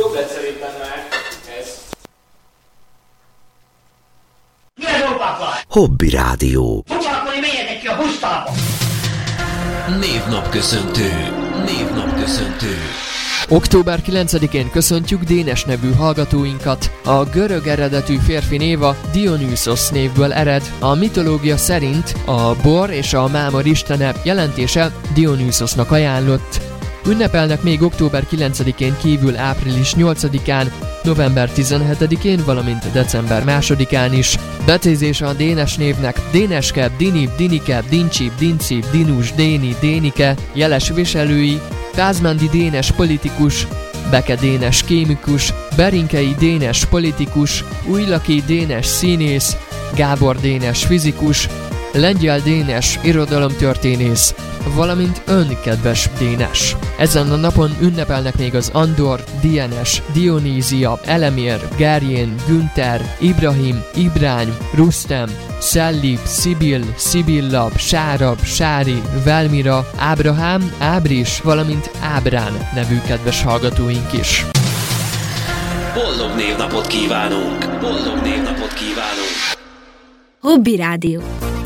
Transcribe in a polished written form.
Hobby Rádió. Névnap köszöntő. Október 9-én köszöntjük Dénes nevű hallgatóinkat. A görög eredetű férfi név a Dionysos névből ered. A mitológia szerint a bor és a mámor istene jelentése Dionysosnak ajánlott. Ünnepelnek még október 9-én kívül április 8-án, november 17-én, valamint december 2-án is. Becézése a Dénes névnek Déneske, Dini, Dinike, Dincsi, Dinci, Dinus, Déni, Dénike, jeles viselői, Kázmándi Dénes politikus, Beke Dénes kémikus, Berinkei Dénes politikus, Újlaki Dénes színész, Gábor Dénes fizikus, Lengyel Dénes irodalomtörténész, valamint ön, kedves Dénes. Ezen a napon ünnepelnek még az Andor, Dienes, Dionízia, Elemér, Gerjén, Günther, Ibrahim, Ibrány, Rusztem, Szellib, Szibil, Szibilla, Sárab, Sári, Velmira, Ábrahám, Ábris, valamint Ábrán nevű kedves hallgatóink is. Boldog névnapot kívánunk! Boldog névnapot kívánunk! Hobby Rádió.